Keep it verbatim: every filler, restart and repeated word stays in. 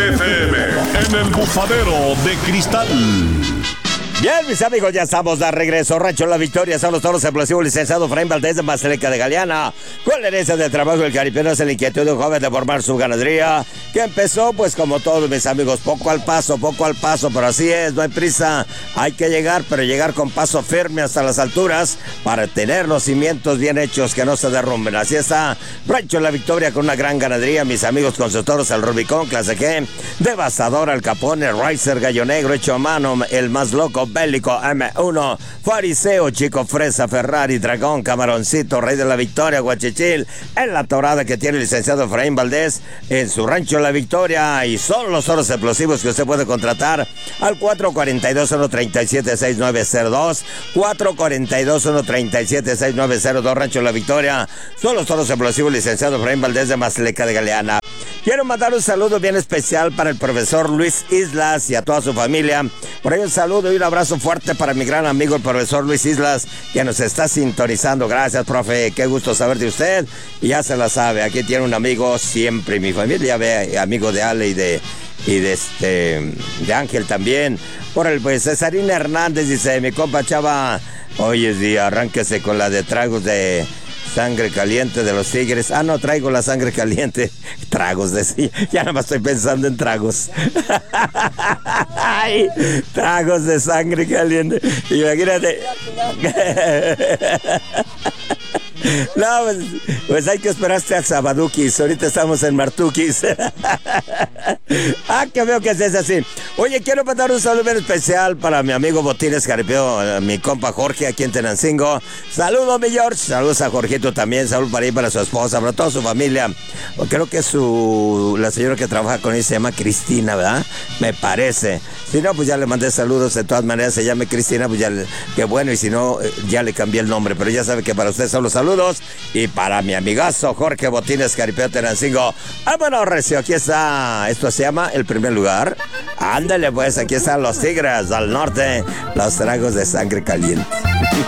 F M, en el bufadero de cristal. Bien, mis amigos, ya estamos de regreso. Rancho La Victoria, son los toros explosivos, licenciado Efraín Valdés de Maztleca de Galeana. Con la herencia del trabajo del caripeno es la inquietud de un joven de formar su ganadería, que empezó, pues como todos mis amigos, poco al paso, poco al paso, pero así es, no hay prisa. Hay que llegar, pero llegar con paso firme hasta las alturas para tener los cimientos bien hechos, que no se derrumben. Así está Rancho La Victoria, con una gran ganadería, mis amigos, con sus toros, el Rubicón, clase G, Devastador, Al Capone, Riser, Gallo Negro, hecho a mano, el más loco, Bélico, M uno, Fariseo, Chico Fresa, Ferrari, Dragón, Camaroncito, Rey de la Victoria, Guachichil, en la torada que tiene el licenciado Efraín Valdés en su Rancho La Victoria. Y son los toros explosivos que usted puede contratar al cuatro cuatro dos, uno tres siete, seis nueve cero dos, cuatro cuatro dos, uno tres siete, seis nueve cero dos, Rancho La Victoria. Son los toros explosivos, licenciado Efraín Valdés de Maztleca de Galeana. Quiero mandar un saludo bien especial para el profesor Luis Islas y a toda su familia. Por ahí un saludo y un abrazo fuerte para mi gran amigo el profesor Luis Islas, que nos está sintonizando. Gracias, profe, qué gusto saber de usted. Y ya se la sabe, aquí tiene un amigo siempre, mi familia ve, amigo de Ale y de, y de, este, de Ángel también. Por el pues Cesarín Hernández dice, mi compa Chava, oye, sí, arránquese con la de tragos de sangre caliente de los Tigres. Ah, no, traigo la sangre caliente. Tragos, decía. Ya nada más estoy pensando en tragos. Ay, tragos de sangre caliente. Imagínate. No, pues, pues hay que esperar hasta Sabaduquis. Ahorita estamos en Martuquis. Ah, que veo que es así. Oye, quiero mandar un saludo bien especial para mi amigo Botines Jaripeo, mi compa Jorge aquí en Tenancingo. Saludos, mi George. Saludos a Jorgito también. Saludos para él, para su esposa, para toda su familia. Creo que su la señora que trabaja con él se llama Cristina, ¿verdad? Me parece. Si no, pues ya le mandé saludos. De todas maneras, se llame Cristina, pues ya, le, qué bueno. Y si no, ya le cambié el nombre. Pero ya sabe que para usted son los saludos. Y para mi amigazo Jorge Botines Jaripeo Tenancingo. Vámonos, recio. Aquí está. Esto se llama El Primer Lugar. Ándale, pues, aquí están los Tigres al norte. Los tragos de sangre caliente.